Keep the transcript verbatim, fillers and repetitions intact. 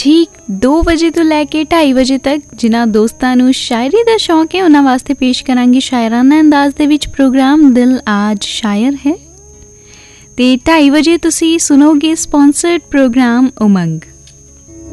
ਠੀਕ ਦੋ ਵਜੇ ਤੋਂ ਲੈ ਕੇ ਢਾਈ ਵਜੇ ਤੱਕ ਜਿਨ੍ਹਾਂ ਦੋਸਤਾਂ ਨੂੰ ਸ਼ਾਇਰੀ ਦਾ ਸ਼ੌਂਕ ਹੈ ਉਹਨਾਂ ਵਾਸਤੇ ਪੇਸ਼ ਕਰਾਂਗੀ ਸ਼ਾਇਰਾਨਾ ਅੰਦਾਜ਼ ਦੇ ਵਿੱਚ ਪ੍ਰੋਗਰਾਮ ਦਿਲ ਆਜ ਸ਼ਾਇਰ ਹੈ। ਤੇ ਢਾਈ ਵਜੇ ਤੁਸੀਂ ਸੁਣੋਗੇ ਸਪੋਂਸਰਡ ਪ੍ਰੋਗਰਾਮ ਉਮੰਗ।